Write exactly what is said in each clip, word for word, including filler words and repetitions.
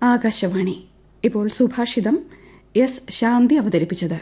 ആകാശവാണി. ഇപ്പോൾ സുഭാഷിതം എസ് ശാന്തി അവതരിപ്പിച്ചത്.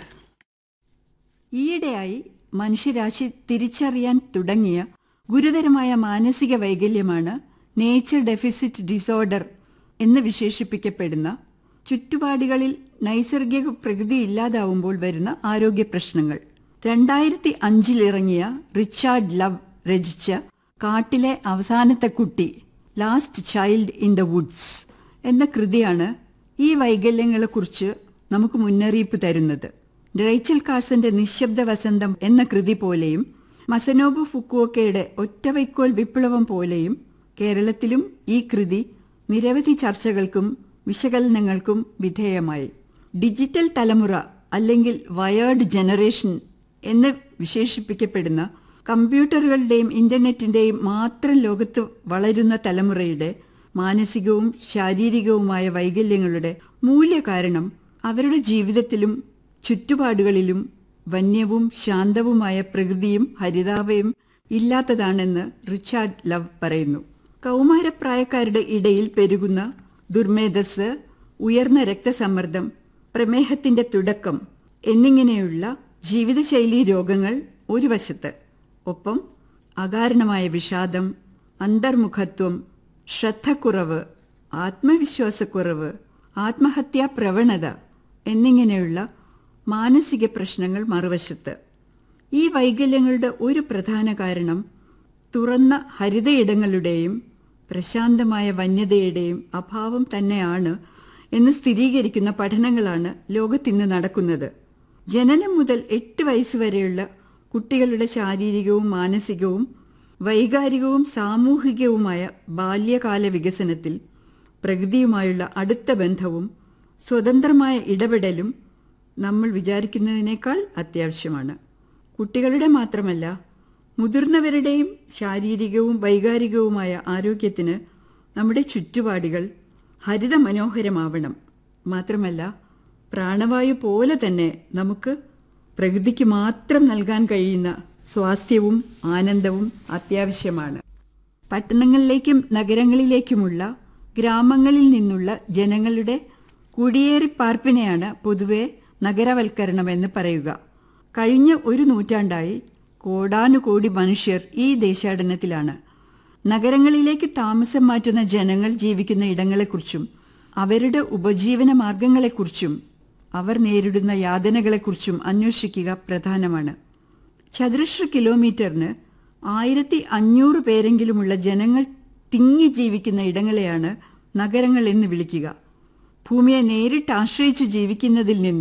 ഈയിടെയായി മനുഷ്യരാശി തിരിച്ചറിയാൻ തുടങ്ങിയ ഗുരുതരമായ മാനസിക വൈകല്യമാണ് നേച്ചർ ഡെഫിസിറ്റ് ഡിസോർഡർ എന്ന് വിശേഷിപ്പിക്കപ്പെടുന്ന ചുറ്റുപാടുകളിൽ നൈസർഗിക പ്രകൃതി ഇല്ലാതാവുമ്പോൾ വരുന്ന ആരോഗ്യ പ്രശ്നങ്ങൾ. രണ്ടായിരത്തി അഞ്ചിൽ ഇറങ്ങിയ റിച്ചാർഡ് ലവ് രചിച്ച കാട്ടിലെ അവസാനത്തെ കുട്ടി, last child in the Woods എന്ന കൃതിയാണ് ഈ വൈകല്യങ്ങളെക്കുറിച്ച് നമുക്ക് മുന്നറിയിപ്പ് തരുന്നത്. റേച്ചൽ കാർസന്റെ നിശബ്ദ വസന്തം എന്ന കൃതി പോലെയും മസനോബു ഫുക്കുവോക്കയുടെ ഒറ്റവൈക്കോൽ വിപ്ലവം പോലെയും കേരളത്തിലും ഈ കൃതി നിരവധി ചർച്ചകൾക്കും വിശകലനങ്ങൾക്കും വിധേയമായി. ഡിജിറ്റൽ തലമുറ അല്ലെങ്കിൽ വയേർഡ് ജനറേഷൻ എന്ന് വിശേഷിപ്പിക്കപ്പെടുന്ന കമ്പ്യൂട്ടറുകളുടെയും ഇന്റർനെറ്റിന്റെയും മാത്രം ലോകത്ത് വളരുന്ന തലമുറയുടെ മാനസികവും ശാരീരികവുമായ വൈകല്യങ്ങളുടെ മൂല്യകാരണം അവരുടെ ജീവിതത്തിലും ചുറ്റുപാടുകളിലും വന്യവും ശാന്തവുമായ പ്രകൃതിയും ഹരിതാഭയും ഇല്ലാത്തതാണെന്ന് റിച്ചാർഡ് ലവ് പറയുന്നു. കൗമാരപ്രായക്കാരുടെ ഇടയിൽ പെരുകുന്ന ദുർമേധസ്, ഉയർന്ന രക്തസമ്മർദ്ദം, പ്രമേഹത്തിന്റെ തുടക്കം എന്നിങ്ങനെയുള്ള ജീവിതശൈലീ രോഗങ്ങൾ ഒരു വശത്ത്, ഒപ്പം അകാരണമായ വിഷാദം, അന്തർമുഖത്വം, ശ്രദ്ധക്കുറവ്, ആത്മവിശ്വാസക്കുറവ്, ആത്മഹത്യാ പ്രവണത എന്നിങ്ങനെയുള്ള മാനസിക പ്രശ്നങ്ങൾ മറുവശത്ത്. ഈ വൈകല്യങ്ങളുടെ ഒരു പ്രധാന കാരണം തുറന്ന ഹരിതയിടങ്ങളുടെയും പ്രശാന്തമായ വന്യതയുടെയും അഭാവം തന്നെയാണ് എന്ന് സ്ഥിരീകരിക്കുന്ന പഠനങ്ങളാണ് ലോകത്തിന്ന് നടക്കുന്നത്. ജനനം മുതൽ എട്ട് വയസ്സുവരെയുള്ള കുട്ടികളുടെ ശാരീരികവും മാനസികവും വൈകാരികവും സാമൂഹികവുമായ ബാല്യകാല വികസനത്തിൽ പ്രകൃതിയുമായുള്ള അടുത്ത ബന്ധവും സ്വതന്ത്രമായ ഇടപെടലും നമ്മൾ വിചാരിക്കുന്നതിനേക്കാൾ അത്യാവശ്യമാണ്. കുട്ടികളുടെ മാത്രമല്ല, മുതിർന്നവരുടെയും ശാരീരികവും വൈകാരികവുമായ ആരോഗ്യത്തിന് നമ്മുടെ ചുറ്റുപാടുകൾ ഹരിത മനോഹരമാവണം. മാത്രമല്ല, പ്രാണവായു പോലെ തന്നെ നമുക്ക് പ്രകൃതിക്ക് മാത്രം നൽകാൻ കഴിയുന്ന സ്വാസ്ഥ്യവും ആനന്ദവും അത്യാവശ്യമാണ്. പട്ടണങ്ങളിലേക്കും നഗരങ്ങളിലേക്കുമുള്ള ഗ്രാമങ്ങളിൽ നിന്നുള്ള ജനങ്ങളുടെ കുടിയേറിപ്പാർപ്പിനെയാണ് പൊതുവെ നഗരവൽക്കരണം എന്ന് പറയുക. കഴിഞ്ഞ ഒരു നൂറ്റാണ്ടായി കോടാനുകോടി മനുഷ്യർ ഈ ദേശാടനത്തിലാണ്. നഗരങ്ങളിലേക്ക് താമസം മാറ്റുന്ന ജനങ്ങൾ ജീവിക്കുന്ന ഇടങ്ങളെക്കുറിച്ചും അവരുടെ ഉപജീവന മാർഗങ്ങളെക്കുറിച്ചും അവർ നേരിടുന്ന യാതനകളെക്കുറിച്ചും അന്വേഷിക്കുക പ്രധാനമാണ്. ചതുരശ്ര കിലോമീറ്ററിന് ആയിരത്തി അഞ്ഞൂറ് പേരെങ്കിലുമുള്ള ജനങ്ങൾ തിങ്ങി ജീവിക്കുന്ന ഇടങ്ങളെയാണ് നഗരങ്ങൾ എന്ന് വിളിക്കുക. ഭൂമിയെ നേരിട്ട് ആശ്രയിച്ച് ജീവിക്കുന്നതിൽ നിന്നും